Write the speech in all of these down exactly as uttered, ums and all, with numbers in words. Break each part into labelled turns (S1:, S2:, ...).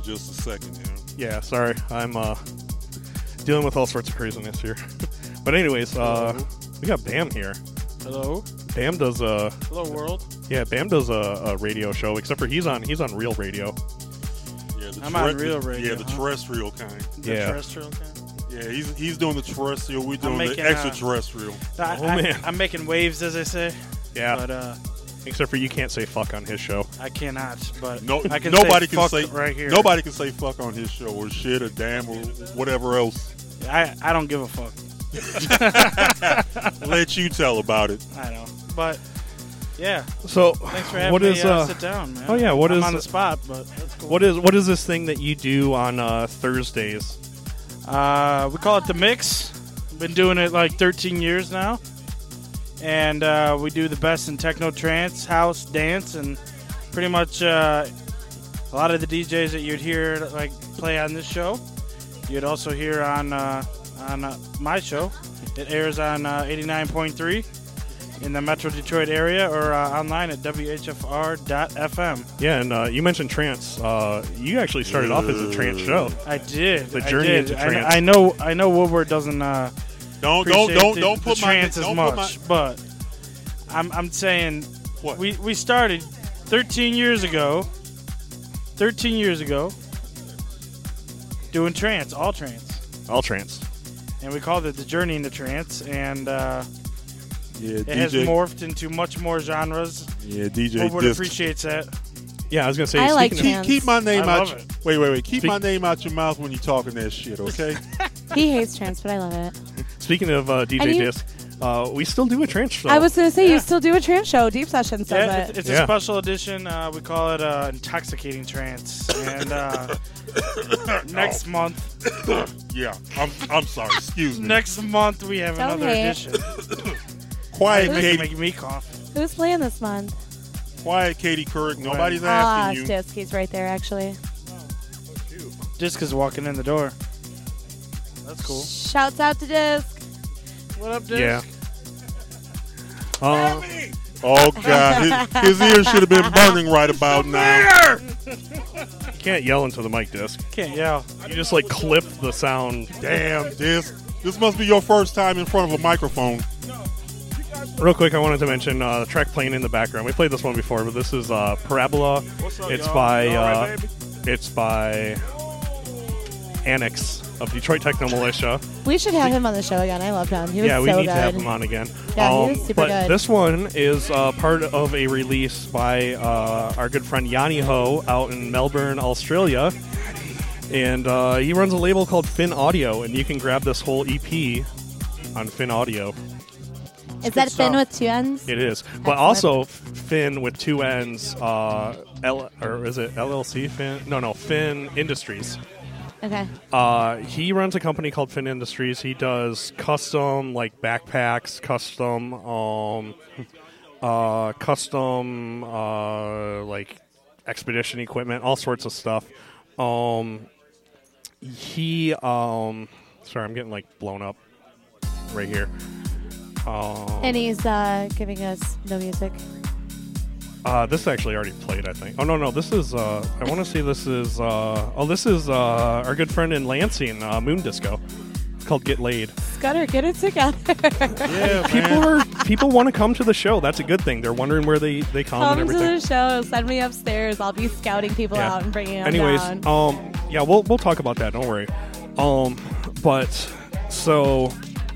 S1: you just a second here.
S2: Yeah, sorry. I'm uh, dealing with all sorts of craziness here. But anyways, uh, we got Bam here.
S3: Hello.
S2: Bam does a
S3: Hello, world.
S2: yeah. Bam does a, a radio show. Except for he's on he's on Real Radio.
S1: Yeah, the
S3: I'm on Real Radio,
S1: Yeah, the
S3: huh?
S1: terrestrial kind.
S3: The
S2: Yeah.
S3: terrestrial kind.
S1: Yeah, he's he's doing the terrestrial. We're doing
S3: making,
S1: the
S3: uh,
S1: extraterrestrial.
S3: I,
S2: Oh,
S3: I,
S2: man.
S3: I'm making waves, as I say.
S2: Yeah.
S3: But uh,
S2: Except for you can't say fuck on his show.
S3: I cannot. But
S1: No,
S3: I can
S1: nobody
S3: say
S1: can
S3: fuck
S1: say
S3: right here.
S1: Nobody can say fuck on his show or shit or damn or whatever else.
S3: I, I don't give a fuck.
S1: Let you tell about it.
S3: I know. But yeah.
S2: So
S3: Thanks for having
S2: what
S3: me
S2: is
S3: uh,
S2: uh,
S3: sit down, man.
S2: oh, yeah, what
S3: I'm
S2: is-
S3: on the spot, but that's cool.
S2: what is what is this thing that you do on uh, Thursdays?
S3: Uh, we call it The Mix. Been doing it like thirteen years now. And uh, we do the best in techno, trance, house, dance, and pretty much uh, a lot of the D Js that you'd hear like play on this show, you'd also hear on uh, on uh, my show. It airs on uh, eighty-nine point three in the Metro Detroit area or uh, online at W H F R dot F M.
S2: Yeah, and uh, you mentioned trance. Uh, you actually started off as a trance show.
S3: I did.
S2: The
S3: I
S2: journey
S3: did.
S2: into
S3: I, kn-
S2: trance.
S3: I know. I know Woodward doesn't. Uh,
S1: Don't don't
S3: appreciate
S1: don't
S3: the,
S1: don't put
S3: the
S1: my
S3: trance as
S1: don't put
S3: much,
S1: my,
S3: but I'm I'm saying
S1: what?
S3: we we started thirteen years ago. thirteen years ago, doing trance, all trance,
S2: All trance.
S3: and we called it the journey into trance, and uh,
S1: yeah,
S3: it
S1: D J.
S3: has morphed into much more genres.
S1: Yeah, D J.
S3: Woodward
S1: Disc.
S3: appreciats that.
S2: Yeah, I was gonna say.
S4: I like
S2: speaking of-
S1: Keep, keep my name
S3: I
S1: out.
S3: love
S1: your-
S3: it.
S1: Wait, wait, wait. Keep
S2: Speak-
S1: my name out your mouth when you're talking that shit, okay?
S4: He hates trance, but I love it.
S2: Speaking of uh, D J
S4: And you-
S2: Disc, uh, we still do a trance show.
S4: I was going to say,
S3: Yeah.
S4: you still do a trance show. Deep Session says
S3: Yeah,
S4: it.
S3: it's, it's
S2: Yeah.
S3: a special edition. Uh, we call it uh, intoxicating trance, and uh, next month,
S1: yeah. I'm I'm sorry. Excuse me.
S3: next month we have
S4: Don't
S3: another
S4: hate.
S3: edition.
S1: Quiet,
S3: Make,
S1: Katie.
S3: make me cough.
S4: Who's playing this month?
S1: Quiet, Katie Couric. Nobody's
S4: Ah,
S1: asking you.
S4: Disc. He's right there, actually.
S3: Disc is walking in the door. That's cool.
S4: Shouts out to Disc.
S3: What up, Disc?
S2: Yeah. Uh,
S1: Oh God, his, his ears should have been burning right about now.
S2: you can't yell into the mic, Disc.
S3: Can't yell.
S2: You just like clip the sound.
S1: Damn, this this must be your first time in front of a microphone.
S2: Real quick, I wanted to mention uh, the track playing in the background. We played this one before, but this is uh, Parabola.
S1: What's up,
S2: It's
S1: y'all?
S2: by
S1: You all
S2: uh,
S1: right, baby?
S2: it's by Annex of Detroit Techno Militia.
S4: We should have him on the show again. I loved him. He was
S2: Yeah, we
S4: so
S2: need
S4: good.
S2: to have him on again.
S4: Yeah, he was super
S2: but
S4: good.
S2: this one is uh, part of a release by uh, our good friend Yanni Ho out in Melbourne, Australia. And uh, he runs a label called Finn Audio, and you can grab this whole E P on Finn Audio.
S4: Is that Finn
S3: stuff.
S4: with two ends?
S2: It is, but
S4: Excellent.
S2: also Finn with two N's. Uh, L or is it L L C Finn? No, no, Finn Industries.
S4: Okay.
S2: Uh, he runs a company called Finn Industries. He does custom like backpacks, custom, um, uh, custom uh, like expedition equipment, all sorts of stuff. Um, he, um, sorry, I'm getting like blown up right here. Um,
S4: And he's uh, giving us no music.
S2: Uh, this actually already played, I think. Oh, no, no. This is, uh, I want to say this is, uh, oh, this is uh, our good friend in Lansing, uh, Moon Disco. It's called Get Laid.
S4: Scudder, get it together.
S1: Yeah,
S2: People
S1: man.
S2: are, people want to come to the show. That's a good thing. They're wondering where they, they come,
S4: Come
S2: and
S4: to
S2: everything.
S4: the show. Send me upstairs. I'll be scouting people
S2: Yeah.
S4: out and bringing them
S2: Anyways,
S4: down.
S2: um, yeah, we'll, we'll talk about that. Don't worry. Um, but, so,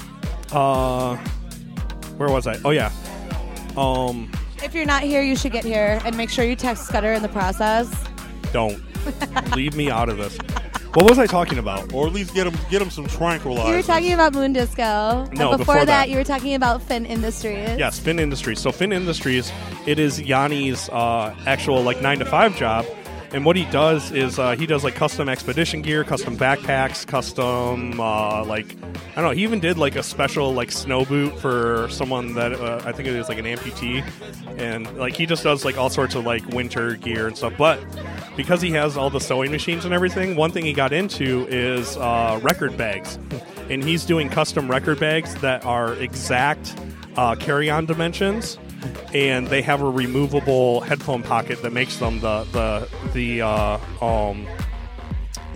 S2: uh, where was I? Oh, yeah. Um,
S4: If you're not here, you should get here and make sure you text Scudder in the process.
S2: don't. Leave me out of this. What was I talking about?
S1: Or at least get him get him some tranquilizers.
S4: You were talking about Moon Disco.
S2: No,
S4: and before,
S2: before
S4: that,
S2: that.
S4: you were talking about Finn Industries.
S2: Yes, Finn Industries. So Finn Industries, it is Yanni's uh, actual like nine to five job, and what he does is uh, he does like custom expedition gear, custom backpacks, custom uh, like I don't know. He even did like a special like snow boot for someone that uh, I think it is like an amputee, and like he just does like all sorts of like winter gear and stuff. But because he has all the sewing machines and everything, one thing he got into is uh, record bags, and he's doing custom record bags that are exact uh, carry-on dimensions, and they have a removable headphone pocket that makes them the the the uh, um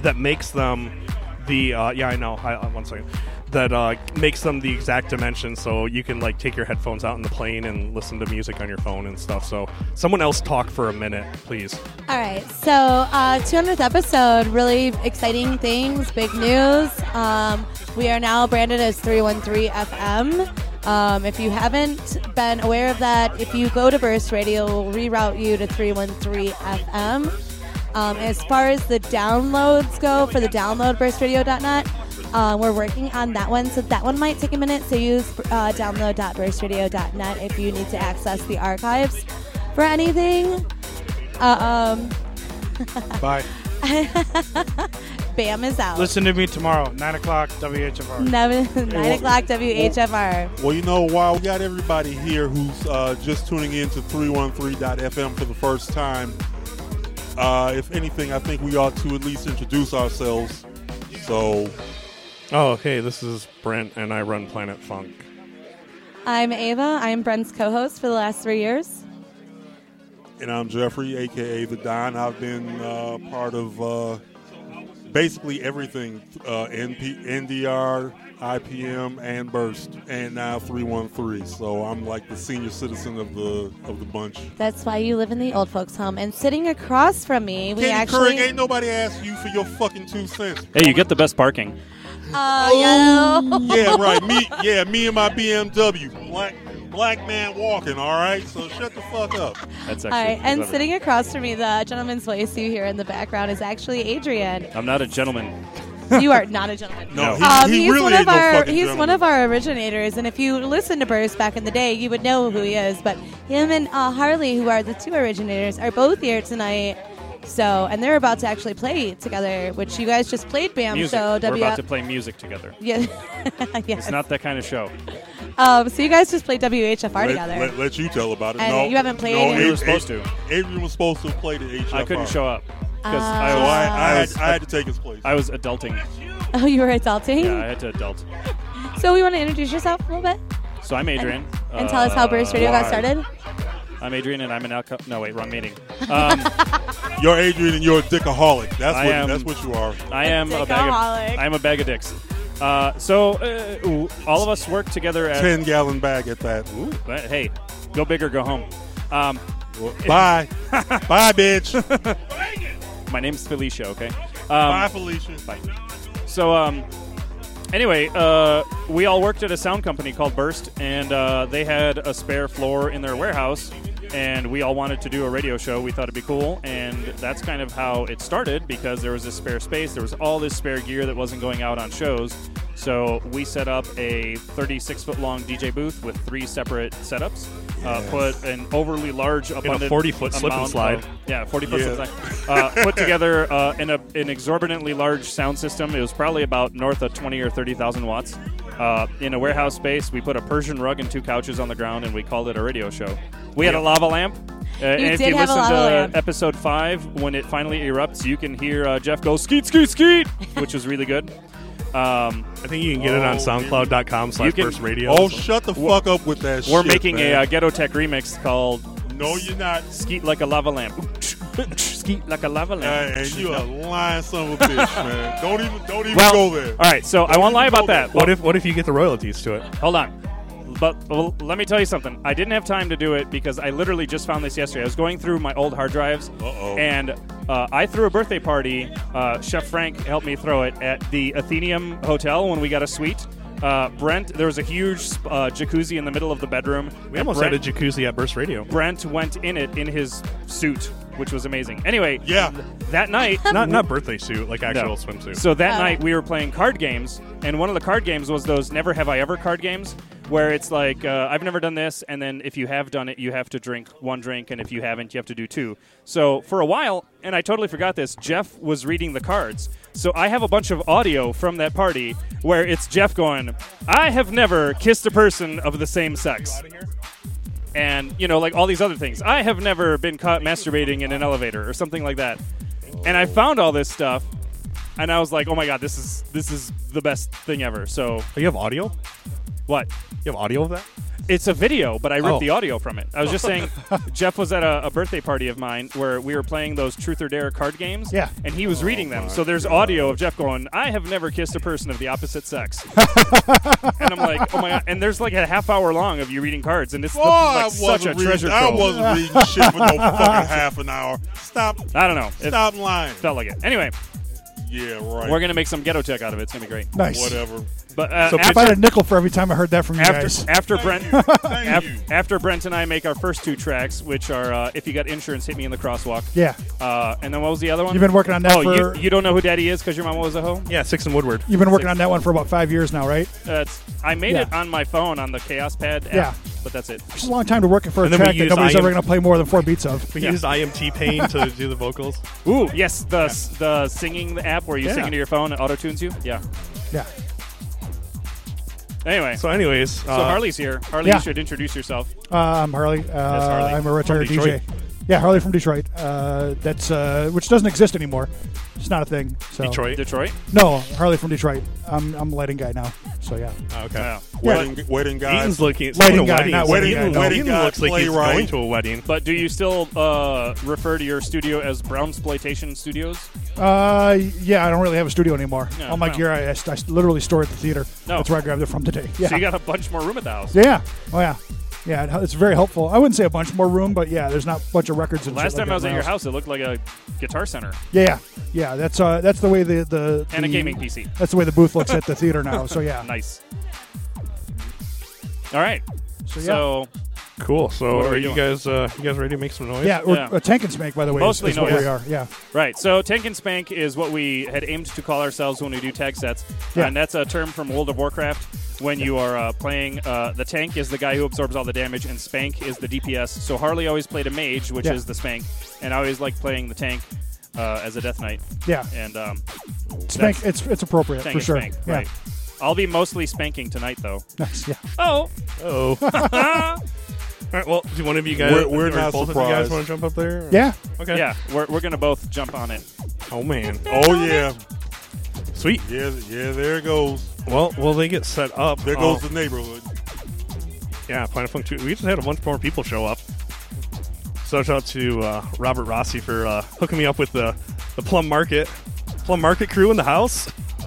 S2: that makes them the uh, yeah I know I, uh, one second that uh, makes them the exact dimension, so you can like take your headphones out in the plane and listen to music on your phone and stuff. So someone else talk for a minute, please.
S4: All right, so uh, two hundredth episode, really exciting things, big news. Um, we are now branded as three one three F M. Um, if you haven't been aware of that, if you go to Burst Radio, we'll reroute you to three one three F M. Um, as far as the downloads go, for the download, burst radio dot net, uh, we're working on that one, so that one might take a minute, so use uh, download dot burst radio dot net if you need to access the archives for anything. Uh, um,
S1: Bye.
S4: Bam is out.
S3: Listen to me tomorrow, nine o'clock, W H F R.
S4: Nine, nine o'clock, W H F R.
S1: Well, you know, while we got everybody here who's uh, just tuning in to three one three dot F M for the first time, uh, if anything, I think we ought to at least introduce ourselves. So,
S2: Oh, hey, this is Brent, and I run Planet Funk.
S4: I'm Ava. I'm Brent's co-host for the last three years.
S1: and I'm Jeffrey, a k a. The Don. I've been uh, part of uh, basically everything, uh, N P, N D R, I P M, and Burst, and now three one three. So I'm like the senior citizen of the of the bunch.
S4: That's why you live in the old folks' home. And sitting across from me, we
S1: Kenny
S4: actually...
S1: Couric, ain't nobody asked you for your fucking two cents.
S5: Hey, you get the best parking.
S4: Oh, yo.
S1: Yeah, right. Me, yeah, me and my B M W, black black man walking. All right, so shut the fuck up.
S5: That's
S4: All
S5: actually
S4: right, and
S5: clever.
S4: sitting across from me, the gentleman's voice you hear in the background is actually Adrian.
S5: I'm not a gentleman.
S4: You are not a gentleman.
S1: No, he,
S4: Um,
S1: he
S4: he's
S1: really
S4: one
S1: ain't
S4: of
S1: no
S4: our
S1: fucking
S4: he's
S1: gentleman.
S4: one of our originators, and if you listened to Burst back in the day, you would know who he is. But him and uh, Harley, who are the two originators, are both here tonight. So, and they're about to actually play together, which you guys just played. Bam!
S5: Music.
S4: So
S5: We're
S4: W.
S5: about to play music together.
S4: Yeah, yes.
S5: It's not that kind of show.
S4: Um, so you guys just played W H F R
S1: let,
S4: together.
S1: Let, let you tell about it.
S4: And
S1: no,
S4: you haven't played
S1: No,
S4: it?
S5: We
S1: Ad-
S5: were supposed to.
S1: Adrian was supposed to have played at H F R.
S5: I couldn't show up because
S4: Ah.
S5: I
S1: So
S5: was.
S1: I, I,
S5: was
S1: had, I had to take his place.
S5: I was adulting.
S4: Oh, you were adulting.
S5: Yeah, I had to adult.
S4: So we want to introduce yourself a little bit
S5: So I'm Adrian.
S4: and tell us how Burst Radio got
S1: why?
S4: started.
S5: I'm Adrian, and I'm an alco. No, wait, wrong meeting. Um,
S1: You're Adrian, and you're a dickaholic. That's
S5: I
S1: what.
S5: am-
S1: That's what you are.
S5: I am a bag
S4: Dickaholic.
S5: of. I'm a bag of dicks. Uh, so uh, ooh, all of us work together at.
S1: Ten gallon bag at that.
S5: Ooh, but hey, go big or go home. Um,
S1: Well, bye, bye, bitch.
S5: my name's Felicia. Okay. Um,
S1: bye, Felicia.
S5: Bye. So, um, anyway, uh, we all worked at a sound company called Burst, and uh, they had a spare floor in their warehouse, and we all wanted to do a radio show. We thought it'd be cool, and that's kind of how it started, because there was this spare space. There was all this spare gear that wasn't going out on shows. So we set up a thirty-six foot long D J booth with three separate setups. Uh, put an overly large, abundant
S2: forty foot slip and
S5: amount
S2: slide.
S5: of- yeah, forty foot
S1: Yeah.
S5: slip and slide. Uh, put together uh, in a, an exorbitantly large sound system. It was probably about north of twenty or thirty thousand watts. Uh, in a warehouse space, we put a Persian rug and two couches on the ground, and we called it a radio show. We had a lava lamp. Uh, and if
S4: did
S5: you
S4: have a
S5: listen
S4: lava
S5: to
S4: lamp.
S5: episode five, when it finally erupts, you can hear uh, Jeff go skeet, skeet, skeet, which was really good. Um,
S2: I think you can get it on
S1: Oh,
S2: soundcloud dot com slash
S5: You can-
S2: burst radio.
S1: Oh, shut the fuck up with that shit.
S5: we're making
S1: man.
S5: a uh, Ghetto Tech remix called
S1: No, you're not.
S5: Skeet Like a Lava Lamp. Skeet Like a Lava
S1: Uh,
S5: Lamp.
S1: and you a lying son of a bitch, man. Don't even, don't even
S5: Well,
S1: go there.
S5: All right, so I won't lie about that.
S2: What if what if you get the royalties to it?
S5: Hold on. But well, let me tell you something. I didn't have time to do it because I literally just found this yesterday. I was going through my old hard drives,
S1: Uh-oh.
S5: and uh, I threw a birthday party. Uh, Chef Frank helped me throw it at the Athenium Hotel when we got a suite. Uh, Brent, there was a huge uh, jacuzzi in the middle of the bedroom.
S2: We almost
S5: Brent,
S2: had a jacuzzi at Burst Radio.
S5: Brent went in it in his suit, which was amazing. Anyway,
S1: Yeah.
S5: that night,
S2: Not not birthday suit, like actual
S5: No.
S2: swimsuit.
S5: So that
S4: Oh.
S5: night we were playing card games, and one of the card games was those Never Have I Ever card games, where it's like, uh, I've never done this, and then if you have done it, you have to drink one drink, and if you haven't, you have to do two. So for a while, and I totally forgot this, Jeff was reading the cards. So I have a bunch of audio from that party where it's Jeff going, I have never kissed a person of the same sex. And, you know, like all these other things. I have never been caught masturbating in an elevator or something like that. And I found all this stuff, and I was like, oh my God, this is this is the best thing ever. So,
S2: Oh, you have audio?
S5: what?
S2: You have audio of that?
S5: It's a video, but I ripped
S2: Oh.
S5: the audio from it. I was just saying, Jeff was at a, a birthday party of mine where we were playing those Truth or Dare card games.
S6: Yeah.
S5: And he was reading them.
S1: my
S5: So there's
S1: God.
S5: audio of Jeff going, I have never kissed a person of the opposite sex. And I'm like, oh my God. And there's like a half hour long of you reading cards. And it's
S1: Boy, I
S5: like such a
S1: wasn't
S5: treasure
S1: reading, I
S5: trove.
S1: wasn't reading shit for no fucking half an hour. Stop.
S5: I don't know. It
S1: Stop lying.
S5: felt like it. Anyway,
S1: Yeah, right.
S5: we're going to make some ghetto tech out of it. It's going to be great.
S6: Nice.
S1: Whatever.
S5: But uh,
S2: So
S6: If I had
S5: after,
S6: a nickel for every time I heard that from you guys.
S5: after, after Brent.
S1: Thank
S5: Af-
S1: you.
S5: After Brent and I make our first two tracks, which are uh, If You Got Insurance, Hit Me in the Crosswalk.
S6: Yeah.
S5: Uh, and then what was the other one?
S6: You've been working on that
S5: oh,
S6: for.
S5: you, you don't know who Daddy is because your mama was a hoe?
S2: Yeah, Six and Woodward.
S6: You've been working on that one for about five years now, right?
S5: Uh, it's, I made
S6: Yeah.
S5: it on my phone on the Chaos Pad app,
S6: Yeah.
S5: but that's it.
S6: It's a long time to working for a
S2: And then we
S6: track that
S2: use
S6: nobody's
S2: I M
S6: ever going to play more than four beats of.
S2: We
S5: Yeah.
S2: used I M T Pain to do the vocals.
S5: Ooh, yes, the the singing app where you
S2: Yeah.
S5: sing into your phone and auto tunes you. Yeah.
S6: Yeah.
S5: Anyway, so,
S2: So, anyways, uh,
S5: Harley's here. Harley,
S6: yeah.
S5: you should introduce yourself.
S6: Uh, I'm Harley. Uh,
S5: Harley.
S6: I'm a retired
S2: From
S6: D J.
S2: Detroit.
S6: Yeah, Harley from Detroit. Uh, that's uh, which doesn't exist anymore. It's not a thing. So.
S2: Detroit.
S5: Detroit.
S6: No, Harley from Detroit. I'm I'm a lighting guy now. So yeah.
S2: Oh, okay.
S5: Yeah.
S1: Wedding, wedding guys.
S2: Eaton's looking.
S6: Lighting
S2: speaking of
S6: guy,
S2: weddings,
S6: not wedding
S2: Eaton,
S6: guy, no.
S1: Wedding
S2: Eaton
S1: guy,
S2: looks like he's
S1: playwright.
S2: going to a wedding.
S5: But do you still uh, refer to your studio as Brownsploitation Studios?
S6: Uh, yeah, I don't really have a studio anymore.
S5: Yeah,
S6: All my
S5: well.
S6: gear, I, I, I literally store at the theater.
S5: No.
S6: That's where I grabbed it from today. Yeah.
S5: So you got a bunch more room at the house.
S6: yeah. Oh yeah. Yeah, it- it's very helpful. I wouldn't say a bunch more room, but yeah, there's not a bunch of records. And
S5: Last
S6: shit like
S5: time I was
S6: that
S5: at
S6: in
S5: your
S6: my
S5: house, it looked like a guitar center
S6: Yeah, yeah, yeah. That's uh, that's the way the the
S5: and a
S6: the-
S5: gaming P C.
S6: That's the way the booth looks at the theater now. So yeah.
S5: Nice. All right.
S6: So yeah.
S5: So
S2: Cool. So,
S5: What are
S2: are
S5: we
S2: you
S5: doing?
S2: guys? Uh, you guys ready to make some noise?
S6: yeah, we're,
S5: Yeah.
S6: uh, Tank and Spank, by the way,
S5: Mostly
S6: is, is what
S5: noise.
S6: we are. Yeah.
S5: Right. So Tank and Spank is what we had aimed to call ourselves when we do tag sets.
S6: Yeah.
S5: And that's a term from World of Warcraft. When you are uh, playing, uh, the tank is the guy who absorbs all the damage, and Spank is the D P S. So Harley always played a mage, which
S6: Yeah.
S5: is the Spank, and I always like playing the tank uh, as a Death Knight.
S6: Yeah.
S5: And um,
S6: Spank.
S5: that's
S6: It's it's appropriate
S5: Tank
S6: for
S5: and
S6: sure.
S5: Spank.
S6: Yeah.
S5: Right. I'll be mostly spanking tonight, though.
S6: Nice. Yeah.
S5: Oh.
S2: Oh. All right. Well, do one of you guys?
S1: We're- we're
S2: or
S1: not
S2: both of you guys
S1: surprised.
S2: want to jump up there?
S6: Yeah.
S2: Okay.
S5: Yeah, we're, we're going to both jump on it.
S2: Oh man.
S1: Oh, yeah.
S2: Sweet.
S1: Yeah, yeah, there it goes.
S2: Well, will they get set up?
S1: There
S2: Oh,
S1: goes the neighborhood.
S2: Yeah, Planet Funk two. We just had a bunch more people show up. So shout out to uh, Robert Rossi for uh, hooking me up with the the Plum Market Plum Market crew in the house.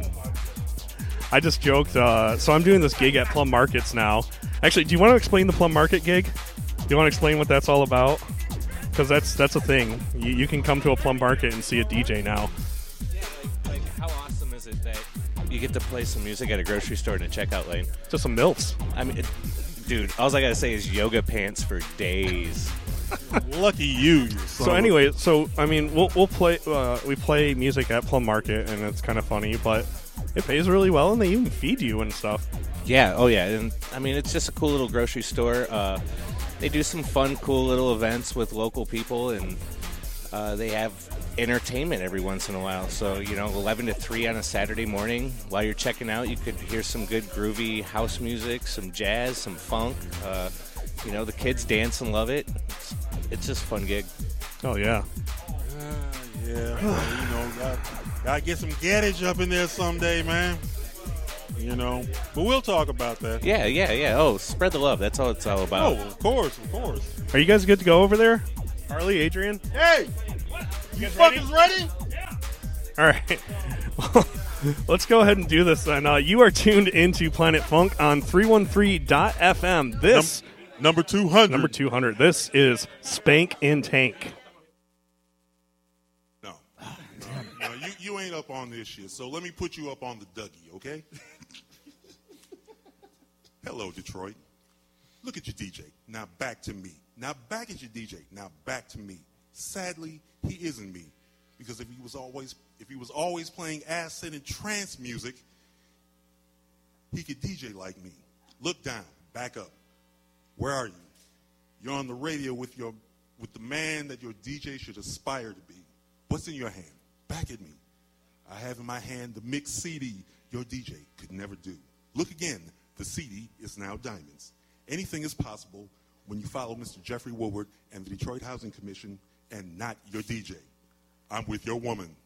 S2: I just joked. Uh, so I'm doing this gig at Plum Markets now. Actually, do you want to explain the Plum Market gig? Do you want to explain what that's all about? Because that's that's a thing. You, you can come to a Plum Market and see a D J now.
S7: Yeah, like, like how awesome is it that you get to play some music at a grocery store in a checkout lane?
S2: Just some milfs.
S7: I mean, it, dude, all I gotta say is yoga pants for days.
S1: Lucky you. you son
S2: So
S1: of a-
S2: anyway, so I mean, we'll we'll play uh, we play music at Plum Market, and it's kind of funny, but it pays really well, and they even feed you and stuff.
S7: Yeah, oh yeah, and I mean it's just a cool little grocery store. Uh, they do some fun, cool little events with local people, and uh, they have entertainment every once in a while. So you know, eleven to three on a Saturday morning, while you're checking out, you could hear some good groovy house music, some jazz, some funk. Uh, you know, the kids dance and love it. It's, it's just a fun gig.
S2: Oh yeah.
S1: Yeah, well, you know, gotta, gotta get some gettage up in there someday, man. You know, but we'll talk about that.
S7: Yeah, yeah, yeah. Oh, spread the love. That's all it's all
S1: Oh,
S7: about.
S1: of course, of course.
S2: Are you guys good to go over there? Harley, Adrian?
S1: Hey, you fuckers ready?
S2: All right. Well, let's go ahead and do this then. Uh, you are tuned into Planet Funk on three one three dot f m. This,
S1: Num- number two hundred.
S2: number two hundred, this is Spank in Tank.
S1: No, no, you you ain't up on this shit. So let me put you up on the Dougie, okay? Hello, Detroit. Look at your D J. Now back to me. Now back at your D J. Now back to me. Sadly, he isn't me, because if he was always if he was always playing acid and trance music, he could D J like me. Look down. Back up. Where are you? You're on the radio with your with the man that your D J should aspire to be. What's in your hand? Back at me. I have in my hand the mixed C D your D J could never do. Look again. The C D is now diamonds. Anything is possible when you follow Mister Jeffrey Woodward and the Detroit Housing Commission and not your D J. I'm with your woman.